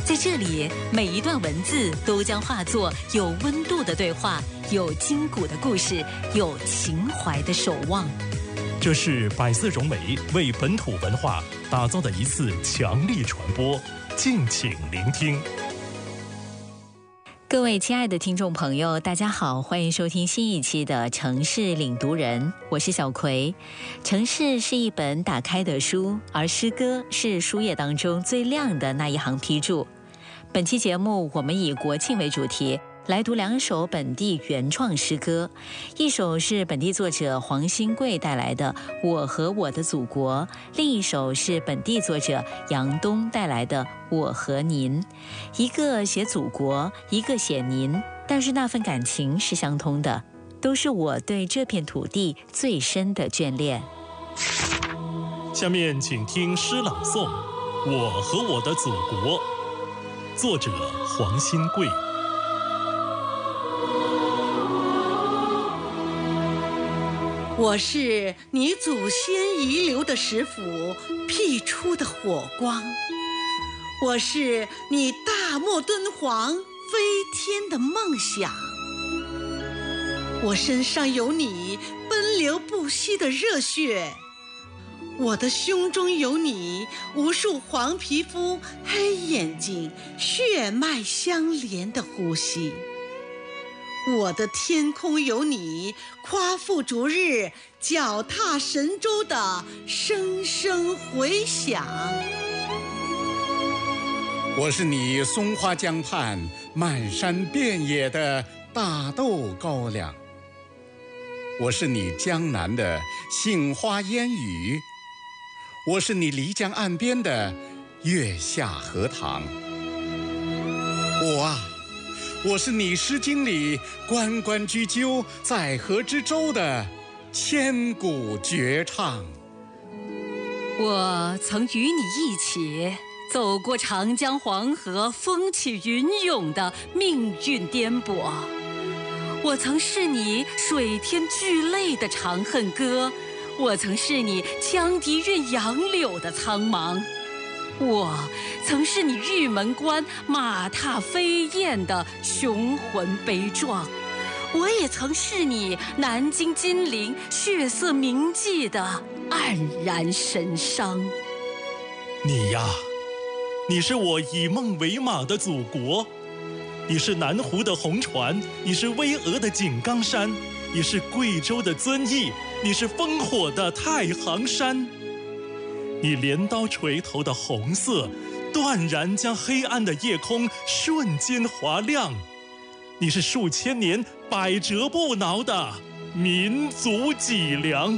在这里，每一段文字都将化作有温度的对话，有筋骨的故事，有情怀的守望。 这是百色融媒为本土文化打造的一次强力传播，敬请聆听。 各位亲爱的听众朋友，大家好，欢迎收听新一期的城市领读人，我是小葵。城市是一本打开的书，而诗歌是书页当中最亮的那一行批注。本期节目我们以国庆为主题，来读2首本地原创诗歌，一首是本地作者黄新贵带来的《我和我的祖国》，另一首是本地作者杨东带来的《我和您》。一个写祖国，一个写您，但是那份感情是相通的，都是我对这片土地最深的眷恋。 下面请听诗朗诵《我和我的祖国》，作者黄新贵。 我是你祖先遗留的石斧辟出的火光，我是你大漠敦煌飞天的梦想，我身上有你奔流不息的热血，我的胸中有你无数黄皮肤黑眼睛血脉相连的呼吸，我的天空有你夸父逐日脚踏神州的声声回响， 我是你松花江畔漫山遍野的大豆高粱，我是你江南的杏花烟雨，我是你漓江岸边的月下荷塘，我是你《诗经》里关关雎鸠，在河之洲的千古绝唱。 我曾与你一起走过长江黄河风起云涌的命运颠簸，我曾是你水天巨泪的长恨歌，我曾是你羌笛韵杨柳的苍茫，我曾是你玉门关马踏飞燕的雄浑悲壮，我也曾是你南京金陵血色铭记的黯然神伤。 你呀，你是我以梦为马的祖国，你是南湖的红船，你是巍峨的井冈山，你是贵州的遵义，你是烽火的太行山。你镰刀锤头的红色，断然将黑暗的夜空瞬间划亮。你是数千年百折不挠的民族脊梁。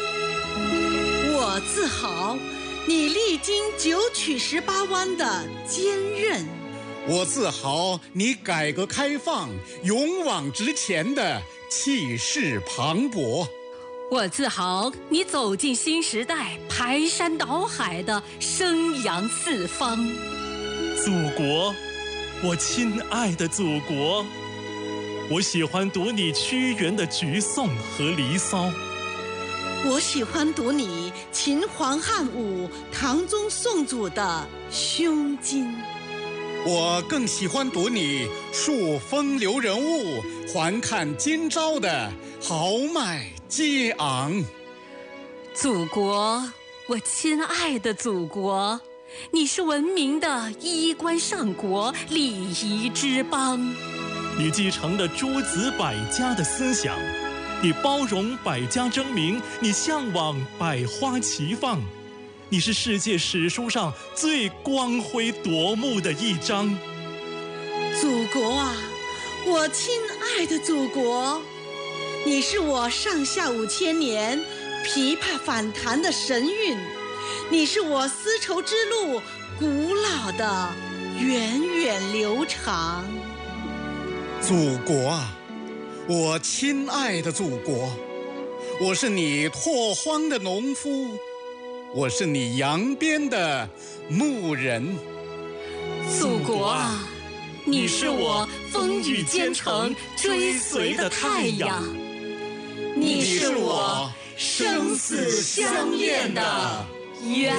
我自豪你历经9曲18弯的坚韧， 我自豪你改革开放勇往直前的气势磅礴， 我自豪你走进新时代排山倒海的声扬四方。 祖国，我亲爱的祖国，我喜欢读你屈原的《橘颂》和《离骚》， 我喜欢读你秦皇汉武唐宗宋祖的《胸襟》， 我更喜欢读你述风流人物还看今朝的豪迈激昂。 祖国，我亲爱的祖国，你是文明的衣冠上国，礼仪之邦。 你继承了诸子百家的思想，你包容百家争鸣，你向往百花齐放，你是世界史书上最光辉夺目的一章。 祖国啊，我亲爱的祖国，你是我上下5000年琵琶反弹的神韵，你是我丝绸之路古老的源远流长。 祖国啊，我亲爱的祖国，我是你拓荒的农夫，我是你扬鞭的牧人。 祖国啊，你是我风雨兼程追随的太阳，你是我生死相恋的远